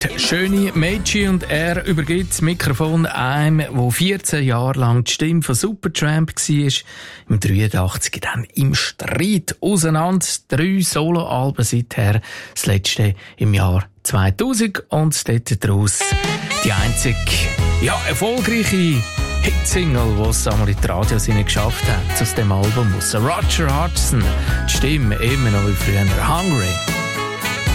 Schöne Mädchen und er übergibt das Mikrofon einem, der 14 Jahre lang die Stimme von Supertramp war. Im 83 dann im Streit auseinander. 3 Soloalben seither. Das letzte im Jahr 2000 und dort daraus die einzige, erfolgreiche Hitsingle, die es einmal in die Radios geschafft hat, aus dem Album aus. Roger Hodgson, die Stimme immer noch wie früher. Hungry.